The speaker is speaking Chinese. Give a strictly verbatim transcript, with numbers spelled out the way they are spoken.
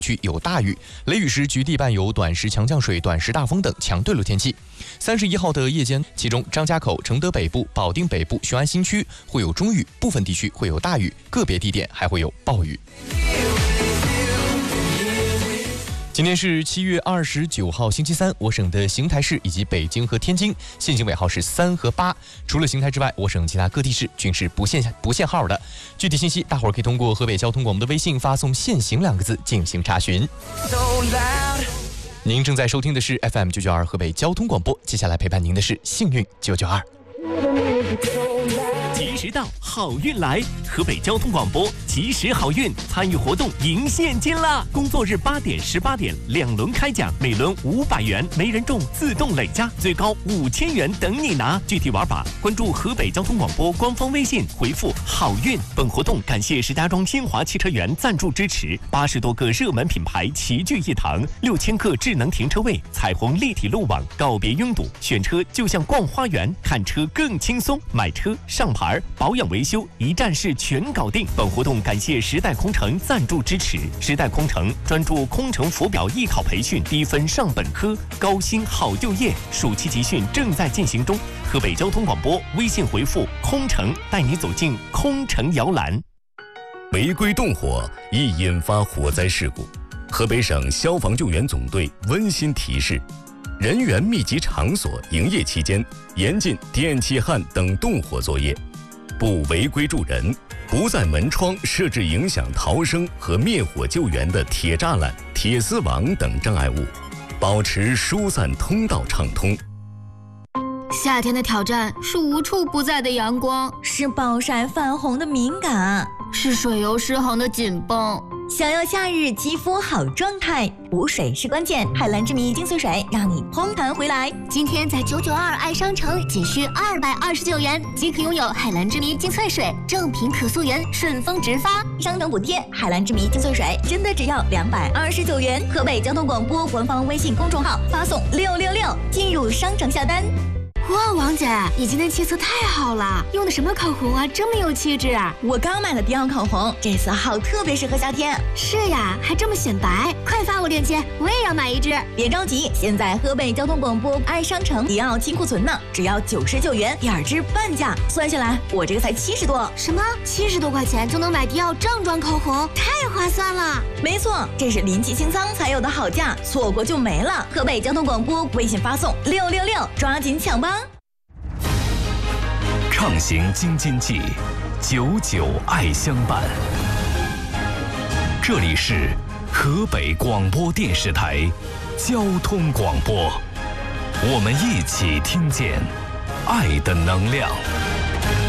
区有大雨，雷雨时局地伴有短时强降水、短时大风等强对流天气。三十一号的夜间，其中张家口、承德北部、保定北部、雄安新区会有中雨，部分地区会有大雨，个别地点还会有暴雨。今天是七月二十九号星期三，我省的邢台市以及北京和天津限行尾号是三和八。除了邢台之外，我省其他各地市均是不限不限号的。具体信息，大伙儿可以通过河北交通广播的微信发送“限行”两个字进行查询。您正在收听的是 F M 九九二河北交通广播，接下来陪伴您的是幸运九九二。 及时到，好运来！河北交通广播及时好运参与活动赢现金啦！工作日八点、十八点两轮开奖，每轮五百元，没人中自动累加，最高五千元等你拿。具体玩法，关注河北交通广播官方微信，回复“好运”。本活动感谢石家庄新华汽车园赞助支持，八十多个热门品牌齐聚一堂，六千个智能停车位，彩虹立体路网，告别拥堵，选车就像逛花园，看车更轻松，买车上牌。保养维修一站式全搞定。本活动感谢时代空乘赞助支持。时代空乘专注空乘浮表艺考培训，低分上本科，高薪好就业。暑期集训正在进行中。河北交通广播微信回复“空乘”，带你走进空乘摇篮。 违规动火易引发火灾事故。河北省消防救援总队温馨提示：人员密集场所营业期间，严禁电气焊等动火作业，不违规助人，不在门窗设置影响逃生和灭火救援的铁栅栏、铁丝网等障碍物，保持疏散通道畅通。 夏天的挑战是无处不在的阳光， 是暴晒泛红的敏感， 是水油失衡的紧绷。 想要夏日肌肤好状态，补水是关键。海蓝之谜精粹水让你蓬弹回来。 今天在九九二爱商城仅需二百二十九元即可拥有海蓝之谜精粹水，正品可溯源，顺丰直发， 商城补贴。海蓝之谜精粹水真的只要两百二十九元。河北交通广播官方微信公众号发送六六六进入商城下单。 哇，王姐，你今天气色太好了，用的什么口红啊，这么有气质啊！ 我刚买的迪奥口红，这色号特别适合夏天。 是呀，还这么显白，快发我链接，我也要买一支。 别着急，现在河北交通广播爱商城迪奥清库存呢，只要九十九元，第二支半价，算下来我这个才七十多。 什么？七十多块钱就能买迪奥正装口红，太划算了！ 没错，这是临期清仓才有的好价，错过就没了。河北交通广播微信发送六六六，抓紧抢吧！ 畅行京津冀，久久爱相伴。这里是河北广播电视台交通广播，我们一起听见爱的能量。